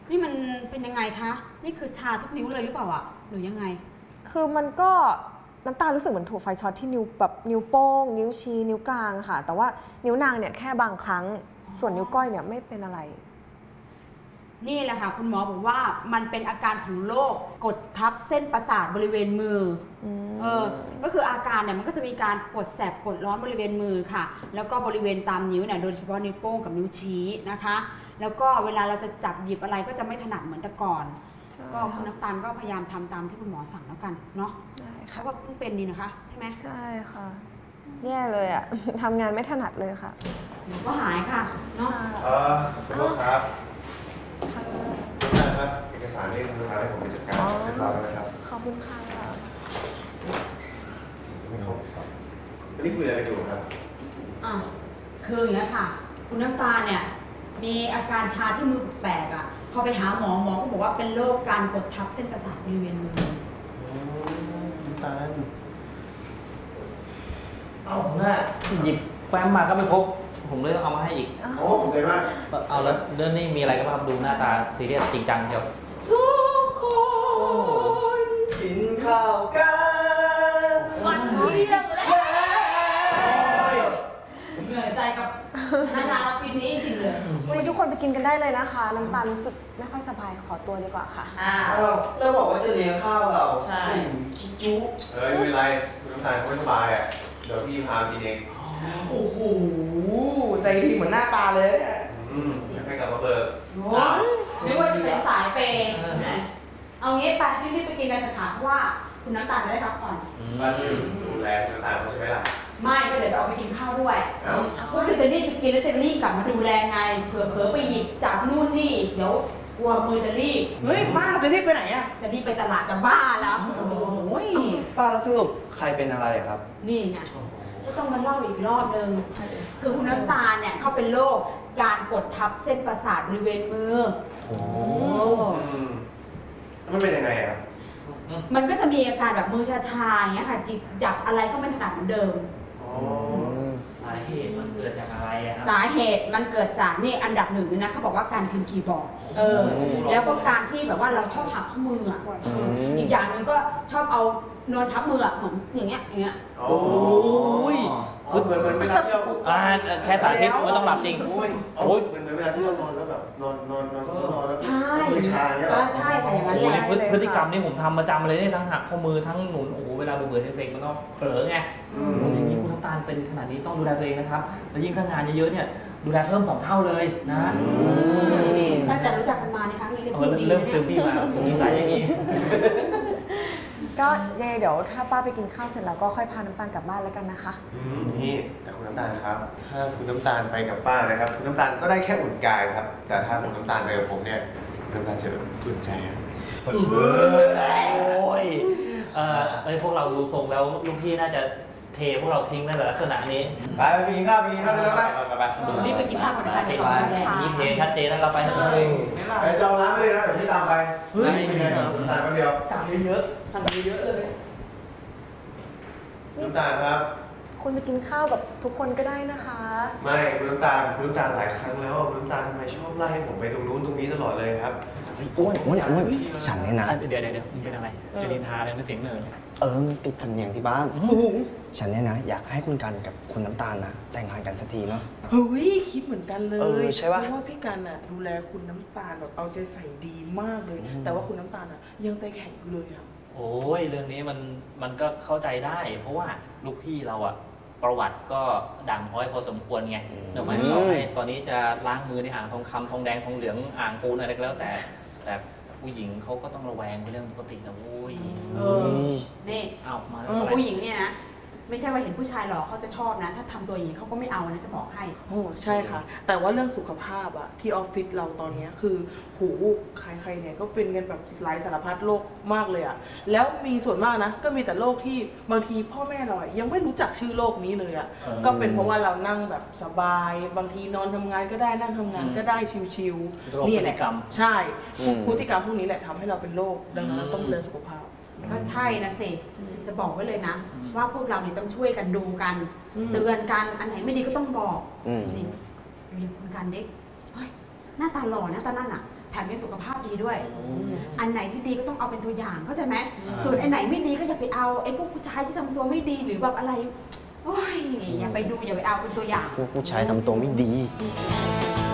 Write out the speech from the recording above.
นี่มันเป็นยังไงคะนี่คือชาทุกนิ้วเลยหรือเปล่าอะหรือยังไงคือมันก็น้ำตารู้สึกเหมือนถูกไฟช็อตที่นิ้วแบบนิ้วโป้งนิ้วชี้นิ้วกลางค่ะแต่ว่านิ้วนางเนี่ยแค่บางครั้งส่วนนิ้วก้อยเนี่ยไม่เป็นอะไรนี่แหละค่ะคุณหมอบอกว่ามันเป็นอาการของโรคกดทับเส้นประสาทบริเวณมือก็คืออาการเนี่ยมันก็จะมีการปวดแสบปวดร้อนบริเวณมือค่ะแล้วก็บริเวณตามนิ้วเนี่ยโดยเฉพาะนิ้วโป้งกับนิ้วชี้นะคะแล้วก็เวลาเราจะจับหยิบอะไรก็จะไม่ถนัดเหมือนแต่ก่อนก็คุณน้ำตาลก็พยายามทำตามที่คุณหมอสั่งแล้วกันเนาะเพราะว่าเพิ่งเป็นนี่นะคะใช่ไหมใช่ค่ะแย่เลยอะทำงานไม่ถนัดเลยค่ะก็หายค่ะเนาะคุณพ่อครับครับเอกสารที่คุณลูกค้าให้ผมไปจัดการเรียบร้อยแล้วนะครับขอบคุณค่ะไม่ครบวันนี้คุยอะไรกันอยู่ครับคืออย่างนี้ค่ะคุณน้ำตาลเนี่ยมีอาการชาที่มือแปลกอ่ะพอไปหาหมอก็บอกว่าเป็นโรคการกดทับเส้นประสาทบริเวณมือน้ำตาลเอาหน้าหยิบแฟ้มมาก็ไม่ครบผมเลยเอามาให้อีกโอ้ผมใจมากเอาแล้วเรื่องนี้มีอะไรกันบ้างดูหน้าตาซีเรียสจริงจังเชียวทุกคนกินข้าวกันวันเที่ยงแล้วเหนื่อยใจกับงานออฟฟิศนี้จริงเลยวันนี้ทุกคนไปกินกันได้เลยนะคะน้ำตาลรู้สึกไม่ค่อยสบายขอตัวดีกว่าค่ะแล้วบอกว่าจะเลี้ยงข้าวเราใช่คิดจุ๊ไม่เป็นไรคุณน้ำตาลเขาไม่สบายอ่ะเดี๋ยวพี่พากินเองโอ้โหใจดีเหมือนหน้าตาเลยอยากให้กลับมาเบิกนึกว่าจะเป็นสายเปย์เอางี้ไปรีบไปกินกันเถอะค่ะเพราะว่าคุณน้ำตาลจะได้พักผ่อนบ้านที่ดูแลคุณน้ำตาลเขาใช่ไหมล่ะไม่ก็เดี๋ยวจะออกไปกินข้าวด้วยก็คือจะรีบไปกินแล้วจะรีบกลับมาดูแลไงเผื่อไปหยิบจับนู่นนี่เดี๋ยวกลัวมือจะรีบเฮ้ยป้าจะรีบไปไหนอะจะรีบไปตลาดจะบ้าแล้วโอ้ยป้าแล้วสรุปใครเป็นอะไรครับนี่ไงก็ต้องมาเล่าอีกรอบนึงคือคุณน้ำตาลเนี่ยเขาเป็นโรคการกดทับเส้นประสาทบริเวณมือโอ้มันเป็นยังไงครับมันก็จะมีอาการแบบมือชาๆอย่างเงี้ยค่ะจับอะไรก็ไม่ถนัดเหมือนเดิมสาเหตุมันเกิดจากอะไรอะสาเหตุมันเกิดจากนี่อันดับหนึ่งนะเขาบอกว่าการพิมพ์คีย์บอร์ดแล้วก็การที่แบบว่าเราชอบหักข้อมืออ่ะอีกอย่างหนึ่งก็ชอบเอานอนทับมือเหมือนอย่างเงี้ยโอ้ยเหมือนเวลาที่เราแค่สาธิตไม่ต้องหลับจริงโอ้ยเหมือนเวลาที่เรานอนแล้วแบบนอนแล้วใช่ชาอย่างเงี้ยใช่ค่ะอย่างนั้นใช่พฤติกรรมนี่ผมทำประจำเลยนี่ทั้งหักข้อมือทั้งหนุนโอ้โหเวลาเบื่อเซ็งๆมันก็เผลอไงอย่างนี้คุณน้ำตาลเป็นขนาดนี้ต้องดูแลตัวเองนะครับแล้วยิ่งถ้างานเยอะๆเนี่ยดูแลเพิ่ม2 เท่าเลยนะตั้งแต่รู้จักกันมาในครั้งนี้เริ่มซึมพี่มานิสัยอย่างนี้ก็เดี๋ยวถ้าป้าไปกินข้าวเสร็จแล้วก็ค่อยพาน้ำตาลกลับบ้านแล้วกันนะคะนี่แต่คุณน้ำตาลครับถ้าคุณน้ำตาลไปกับป้านะครับคุณน้ำตาลก็ได้แค่อุ่นกายครับแต่ถ้าคุณน้ำตาลไปกับผมเนี่ยคุณน้ำตาลจะอุ่นใจโอ้ยพวกเราดูทรงแล้วลูกพี่น่าจะเทพวกเราทิ้งนั่นแหละลักษณะนี้ไปกินข้าวเร็วไปรีบไปกินข้าวก่อนนะคะนี่เทชัดเจนแล้วเราไปไปจองร้านเลยนะเดี๋ยวพี่ตามไปไม่มีอะไรน้ำตาลคนเดียวสั่งเยอะเลยน้ำตาลครับคุณไปกินข้าวกับทุกคนก็ได้นะคะไม่คุณน้ำตาลหลายครั้งแล้วคุณน้ำตาลทำไมชอบไล่ให้ผมไปตรงนู้นตรงนี้ตลอดเลยครับอ้วนฉันเนี่ยนะเดี๋ยวมึงเป็นอะไรจะนินทาอะไรไม่เสียงเหนื่อยติดสำเนียงที่บ้านฉันเนี่ยนะอยากให้คุณกันกับคุณน้ำตาลนะแต่งงานกันสักทีเนาะเฮ้ยคิดเหมือนกันเลยใช่ป่ะเพราะว่าพี่กันอ่ะดูแลคุณน้ำตาลแบบเอาใจใส่ดีมากเลยแต่ว่าคุณน้ำตาลอ่ะยังใจแข็งอยู่เลยอ่ะโอ้ยเรื่องนี้มันก็เข้าใจได้เพราะว่าลูกพี่เราอ่ะประวัติก็ด่างพร้อยพอสมควรไงเดี๋ยวมันต่อให้ตอนนี้จะล้างมือในอ่างทองคำทองแดงทองเหลืองอ่างปูนอะไรก็แล้วแต่ผู้หญิงเขาก็ต้องระแวงเป็นเรื่องปกตินะโว้ยนี่เอามาผู้หญิงเนี่ยนะไม่ใช่ว่าเห็นผู้ชายหล่อเขาจะชอบนะถ้าทำตัวอย่างนี้เขาก็ไม่เอานะจะบอกให้โอ้ใช่ค่ะแต่ว่าเรื่องสุขภาพอะที่ออฟฟิศเราตอนนี้คือหูใครๆเนี่ยก็เป็นกันแบบหลายสารพัดโรคมากเลยอะแล้วมีส่วนมากนะก็มีแต่โรคที่บางทีพ่อแม่เรายังไม่รู้จักชื่อโรคนี้เลยอะก็เป็นเพราะว่าเรานั่งแบบสบายบางทีนอนทำงานก็ได้นั่งทำงานก็ได้ชิวๆนี่แหละใช่พฤติกรรมพวกนี้แหละทำให้เราเป็นโรคดังนั้นต้องดูแลสุขภาพก็ใช่นะสิจะบอกไว้เลยนะว่าพวกเราเนี่ยต้องช่วยกันดูกันเตือนกันอันไหนไม่ดีก็ต้องบอกนี่ดูคุณกันดิหน้าตาหล่อหน้าตานั่นอ่ะถมยังสุขภาพดีด้วย อันไหนที่ดีก็ต้องเอาเป็นตัวอย่างเข้าใจไหมส่วนอันไหนไม่ดีก็อย่าไปเอาไอ้พวกผู้ชายที่ทำตัวไม่ดีหรือแบบอะไรโอ้ยอย่าไปดูอย่าไปเอาเป็นตัวอย่างพวกผู้ชายทำตัวไม่ดีใ